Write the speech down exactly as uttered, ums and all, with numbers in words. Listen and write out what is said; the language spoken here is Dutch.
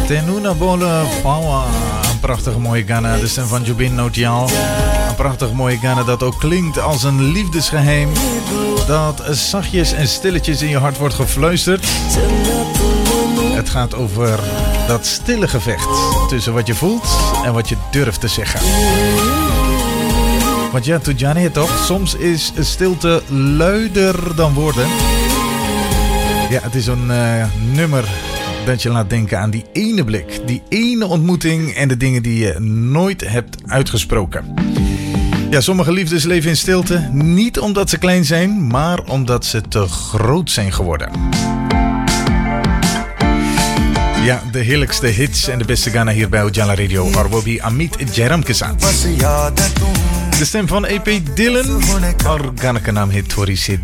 Tenuna Bole Pawa. Een prachtige mooie Ghana. De stem van Jobin Notial. Een prachtig mooie Ghana dat ook klinkt als een liefdesgeheim. Dat zachtjes en stilletjes in je hart wordt gefluisterd. Het gaat over dat stille gevecht tussen wat je voelt en wat je durft te zeggen. Want ja, Tujani toch, soms is stilte luider dan woorden. Ja, het is een uh, nummer dat je laat denken aan die ene blik, die ene ontmoeting en de dingen die je nooit hebt uitgesproken. Ja, sommige liefdes leven in stilte, niet omdat ze klein zijn, maar omdat ze te groot zijn geworden. Ja, de heerlijkste hits en de beste Ghana hier bij Ujala Radio. Arwobi Amit Jairam Kesat. De stem van E P Dylan. Our Ghana naam heet Tori Sid.